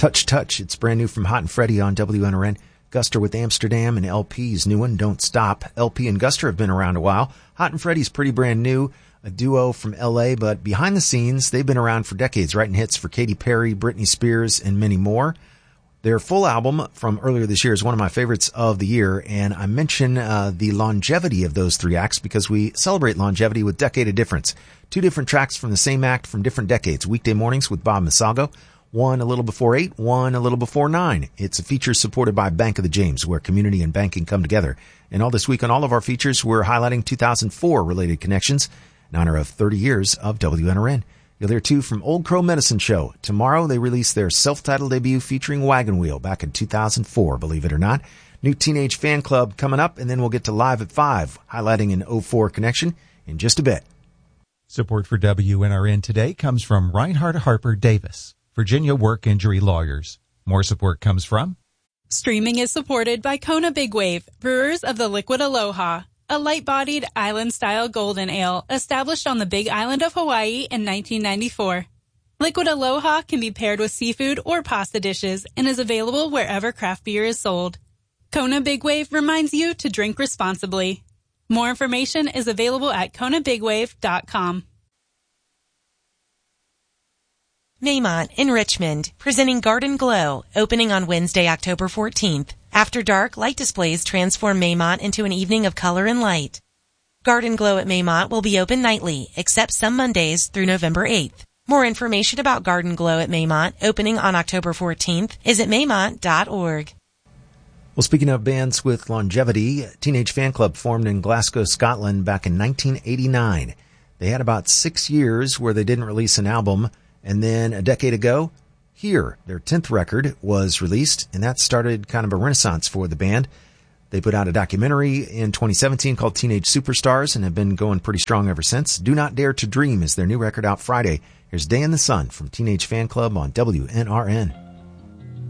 Touch Touch, it's brand new from Hot and Freddie on WNRN. Guster with Amsterdam and LP's new one, Don't Stop. LP and Guster have been around a while. Hot and Freddie's pretty brand new, a duo from LA, but behind the scenes, they've been around for decades, writing hits for Katy Perry, Britney Spears, and many more. Their full album from earlier this year is one of my favorites of the year, and I mention the longevity of those three acts because we celebrate longevity with Decade of Difference. 2 different tracks from the same act from different decades. Weekday mornings with Bob Masago. One a little before 8, one a little before 9. It's a feature supported by Bank of the James, where community and banking come together. And all this week on all of our features, we're highlighting 2004 related connections in honor of 30 years of WNRN. You'll hear too from Old Crow Medicine Show. Tomorrow they release their self-titled debut featuring Wagon Wheel back in 2004, believe it or not. New Teenage Fan Club coming up, and then we'll get to Live at 5, highlighting an 04 connection in just a bit. Support for WNRN today comes from Reinhard Harper Davis, Virginia Work Injury Lawyers. More support comes from... Streaming is supported by Kona Big Wave, brewers of the Liquid Aloha, a light-bodied island-style golden ale established on the Big Island of Hawaii in 1994. Liquid Aloha can be paired with seafood or pasta dishes and is available wherever craft beer is sold. Kona Big Wave reminds you to drink responsibly. More information is available at KonaBigWave.com. Maymont in Richmond, presenting Garden Glow, opening on Wednesday, October 14th. After dark, light displays transform Maymont into an evening of color and light. Garden Glow at Maymont will be open nightly, except some Mondays through November 8th. More information about Garden Glow at Maymont, opening on October 14th, is at maymont.org. Well, speaking of bands with longevity, Teenage Fan Club formed in Glasgow, Scotland back in 1989. They had about 6 years where they didn't release an album, and then a decade ago, Here, their 10th record, was released, and that started kind of a renaissance for the band. They put out a documentary in 2017 called Teenage Superstars and have been going pretty strong ever since. Do Not Dare to Dream is their new record out Friday. Here's Day in the Sun from Teenage Fan Club on WNRN.